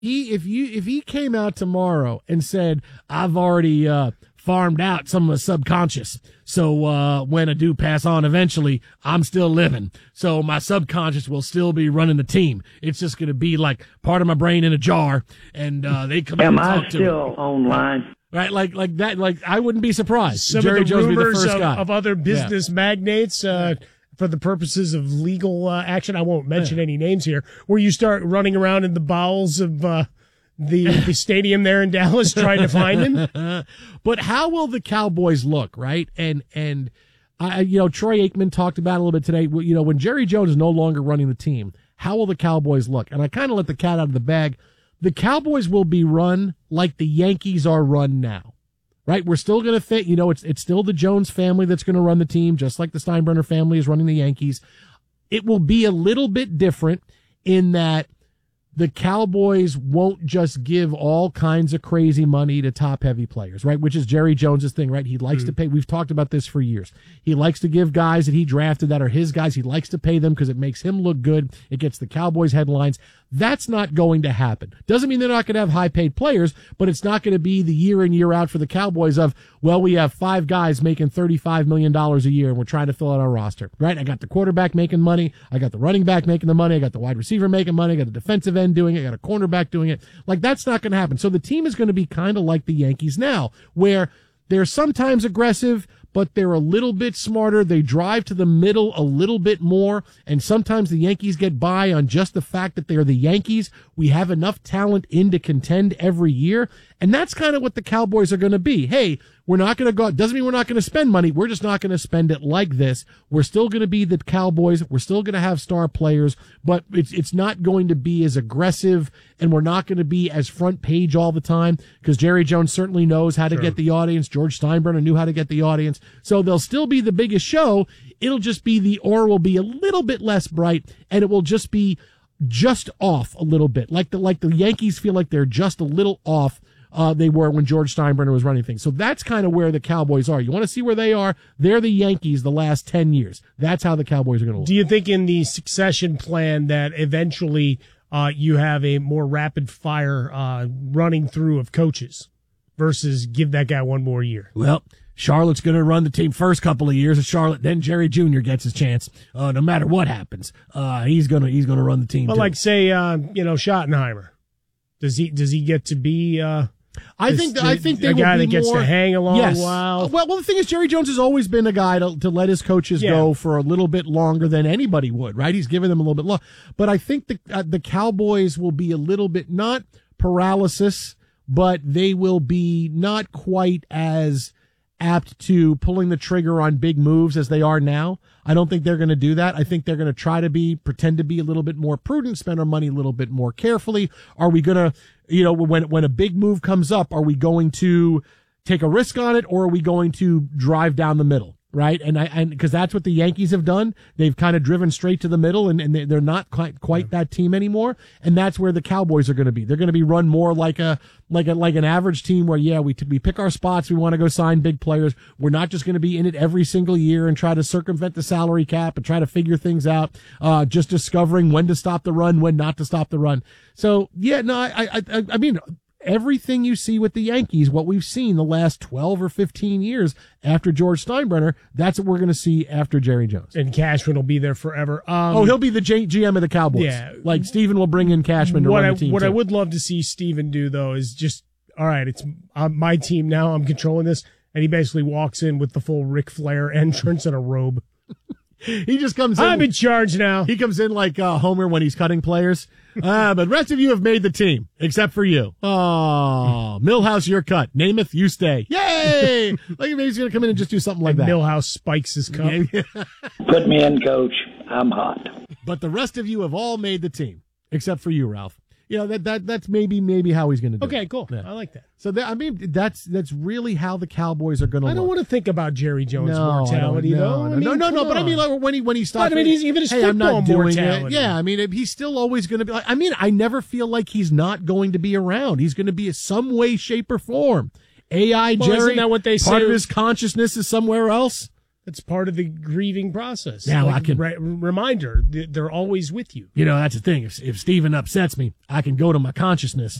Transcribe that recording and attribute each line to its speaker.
Speaker 1: if he came out tomorrow and said, I've already farmed out some of my subconscious, so when I do pass on eventually, I'm still living, so my subconscious will still be running the team. It's just going to be like part of my brain in a jar, and they come out and talk to me.
Speaker 2: Am I still online?
Speaker 1: Right, like that. Like I wouldn't be surprised.
Speaker 3: Some
Speaker 1: Jerry
Speaker 3: of the
Speaker 1: Jones would be the
Speaker 3: rumors
Speaker 1: first guy.
Speaker 3: of other business magnates, for the purposes of legal action, I won't mention any names here, where you start running around in the bowels of the stadium there in Dallas trying to find him.
Speaker 1: But how will the Cowboys look, right? And I, Troy Aikman talked about it a little bit today. When Jerry Jones is no longer running the team, how will the Cowboys look? And I kind of let the cat out of the bag. The Cowboys will be run like the Yankees are run now, right? We're still going to fit, it's still the Jones family that's going to run the team, just like the Steinbrenner family is running the Yankees. It will be a little bit different in that the Cowboys won't just give all kinds of crazy money to top-heavy players, right? Which is Jerry Jones's thing, right? He likes to pay. We've talked about this for years. He likes to give guys that he drafted that are his guys. He likes to pay them because it makes him look good. It gets the Cowboys headlines. That's not going to happen. Doesn't mean they're not going to have high-paid players, but it's not going to be the year in, year out for the Cowboys of, well, we have 5 guys making $35 million a year, and we're trying to fill out our roster, right? I got the quarterback making money. I got the running back making the money. I got the wide receiver making money. I got the defensive end doing it. I got a cornerback doing it. Like, that's not going to happen. So the team is going to be kind of like the Yankees now, where they're sometimes aggressive, but they're a little bit smarter. They drive to the middle a little bit more, and sometimes the Yankees get by on just the fact that they're the Yankees. We have enough talent in to contend every year, and that's kind of what the Cowboys are going to be. Hey, we're not going to go, doesn't mean we're not going to spend money. We're just not going to spend it like this. We're still going to be the Cowboys. We're still going to have star players, but it's not going to be as aggressive, and we're not going to be as front page all the time, because Jerry Jones certainly knows how to get the audience. George Steinbrenner knew how to get the audience. So they'll still be the biggest show. It'll just be the aura will be a little bit less bright, and it will just be just off a little bit. Like the Yankees feel like they're just a little off. They were when George Steinbrenner was running things. So that's kind of where the Cowboys are. You want to see where they are? They're the Yankees the last 10 years. That's how the Cowboys are going to look.
Speaker 3: Do you think in the succession plan that eventually you have a more rapid fire running through of coaches versus give that guy one more year?
Speaker 1: Well, Charlotte's going to run the team first couple of years of Charlotte, then Jerry Jr. gets his chance. No matter what happens, he's going to run the team.
Speaker 3: But
Speaker 1: too.
Speaker 3: Like say, Schottenheimer, does he get to be?
Speaker 1: I think they
Speaker 3: a
Speaker 1: will
Speaker 3: guy
Speaker 1: be
Speaker 3: that gets
Speaker 1: more,
Speaker 3: to hang a long
Speaker 1: yes.
Speaker 3: while.
Speaker 1: Well, the thing is, Jerry Jones has always been a guy to let his coaches go for a little bit longer than anybody would, right? He's given them a little bit long. But I think the Cowboys will be a little bit, not paralysis, but they will be not quite as apt to pulling the trigger on big moves as they are now. I don't think they're going to do that. I think they're going to try to pretend to be a little bit more prudent, spend our money a little bit more carefully. Are we going to, when a big move comes up, are we going to take a risk on it, or are we going to drive down the middle? Right. And because that's what the Yankees have done. They've kind of driven straight to the middle, and they're not quite that team anymore. And that's where the Cowboys are going to be. They're going to be run more like an average team where, we pick our spots. We want to go sign big players. We're not just going to be in it every single year and try to circumvent the salary cap and try to figure things out. Just discovering when to stop the run, when not to stop the run. So I mean, everything you see with the Yankees, what we've seen the last 12 or 15 years after George Steinbrenner, that's what we're going to see after Jerry Jones.
Speaker 3: And Cashman will be there forever.
Speaker 1: He'll be the GM of the Cowboys. Yeah. Like Steven will bring in Cashman to run the team.
Speaker 3: What I would love to see Steven do, though, is just, all right, it's my team now, I'm controlling this, and he basically walks in with the full Ric Flair entrance and a robe.
Speaker 1: He just comes in.
Speaker 3: I'm in charge now.
Speaker 1: He comes in like Homer when he's cutting players. But the rest of you have made the team, except for you. Oh, Milhouse, you're cut. Namath, you stay. Yay! Like maybe he's going to come in and just do something like that.
Speaker 3: Milhouse spikes his cup.
Speaker 2: Put me in, coach. I'm hot.
Speaker 1: But the rest of you have all made the team, except for you, Ralph. That's maybe how he's going to do it.
Speaker 3: Okay, cool.
Speaker 1: Yeah.
Speaker 3: I like that.
Speaker 1: So that's really how the Cowboys are going to look.
Speaker 3: I don't want to think about Jerry Jones' mortality, though.
Speaker 1: No. But I mean, like, when he stops.
Speaker 3: But I mean, even his football mortality.
Speaker 1: Yeah, I mean, he's still always going to be. I mean, I never feel like he's not going to be around. He's going to be in some way, shape, or form. Jerry.
Speaker 3: Isn't that what they say?
Speaker 1: Part of his consciousness is somewhere else.
Speaker 3: That's part of the grieving process.
Speaker 1: Now I can
Speaker 3: reminder they're always with you.
Speaker 1: You know, that's the thing. If Steven upsets me, I can go to my consciousness